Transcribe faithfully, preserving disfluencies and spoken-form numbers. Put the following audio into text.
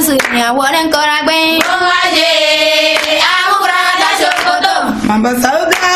sunya wonen kora gbe. Omaje, amu brada sokoto. Mamba sauda